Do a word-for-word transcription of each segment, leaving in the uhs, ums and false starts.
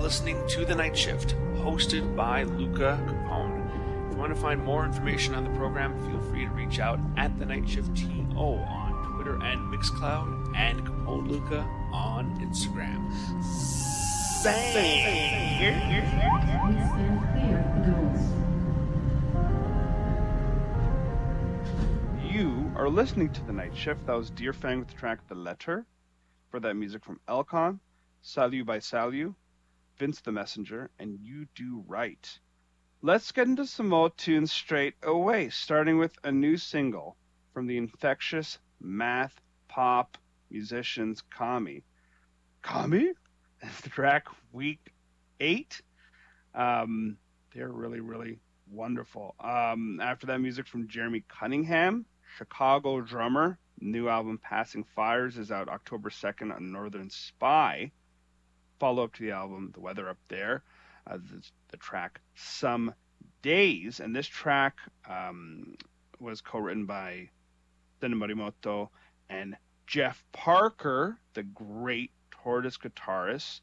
listening to The Night Shift, hosted by Luca Capone. If you want to find more information on the program, feel free to reach out at The Night Shift T O on Twitter and Mixcloud, and Capone Luca on Instagram. Say. You are listening to The Night Shift. That was Dear Fang with the track The Letter. For that music from Elcon, Salu by Salu, Vince the Messenger, and You Do Right. Let's get into some more tunes straight away, starting with a new single from the infectious math pop musicians Kami. Kami? It's the track Week eight. Um, they're really, really wonderful. Um, after that, music from Jeremy Cunningham, Chicago drummer. New album Passing Fires is out October second on Northern Spy. Follow up to the album The Weather Up There, uh, the, the track Some Days. And this track um, was co-written by Dennis Morimoto and Jeff Parker, the great Tortoise guitarist,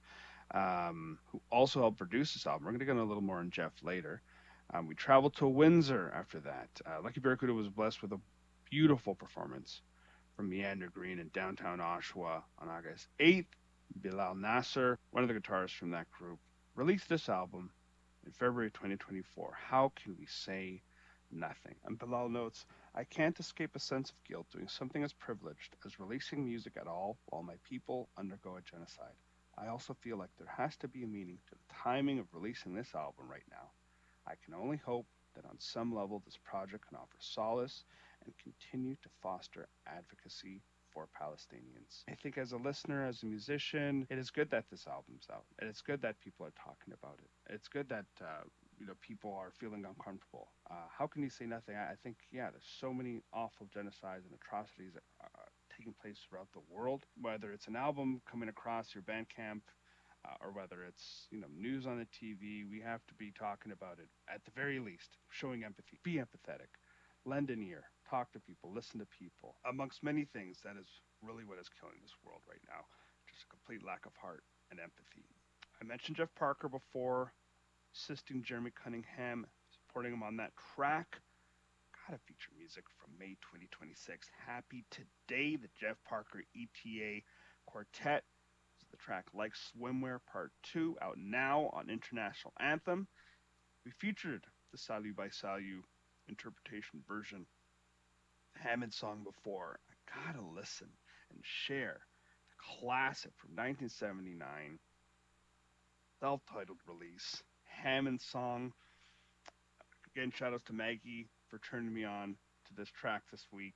um, who also helped produce this album. We're going to get a little more on Jeff later. Um, we traveled to Windsor after that. Uh, Lucky Barracuda was blessed with a beautiful performance from Meander Green in downtown Oshawa on August eighth. Bilal Nasser, one of the guitarists from that group, released this album in February twenty twenty-four. How can we say nothing? And Bilal notes, I can't escape a sense of guilt doing something as privileged as releasing music at all while my people undergo a genocide. I also feel like there has to be a meaning to the timing of releasing this album right now. I can only hope that on some level this project can offer solace and continue to foster advocacy for Palestinians. I think as a listener, as a musician, it is good that this album's out. And it's good that people are talking about it. It's good that uh, you know people are feeling uncomfortable. Uh, how can you say nothing? I, I think, yeah, there's so many awful genocides and atrocities that are taking place throughout the world. Whether it's an album coming across your Bandcamp, uh, or whether it's you know news on the T V, we have to be talking about it at the very least, showing empathy. Be empathetic. Lend an ear, talk to people, listen to people. Amongst many things, that is really what is killing this world right now. Just a complete lack of heart and empathy. I mentioned Jeff Parker before, assisting Jeremy Cunningham, supporting him on that track. Gotta feature music from May twenty twenty-six. Happy Today, the Jeff Parker E T A Quartet. This is the track Like Swimwear Part two, out now on International Anthem. We featured the Salu by Salu interpretation version Hammond song before. I gotta listen and share the classic from nineteen seventy-nine, self-titled release, Hammond song. Again, shout outs to Maggie for turning me on to this track this week.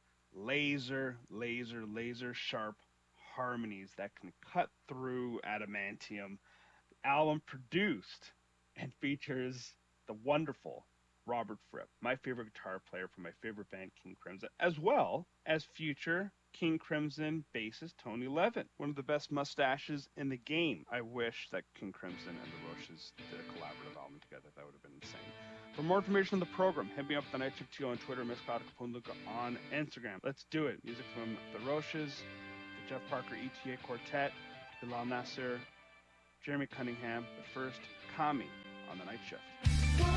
Laser, laser, laser sharp harmonies that can cut through adamantium. The album produced and features the wonderful Robert Fripp, my favorite guitar player from my favorite band, King Crimson, as well as future King Crimson bassist Tony Levin, one of the best mustaches in the game. I wish that King Crimson and the Roches did a collaborative album together. That would have been insane. For more information on the program, hit me up at the Night Shift T O on Twitter, Miss Capone Luca on Instagram. Let's do it. Music from the Roches, the Jeff Parker E T A Quartet, Bilal Nasser, Jeremy Cunningham, but first, Kami on the Night Shift.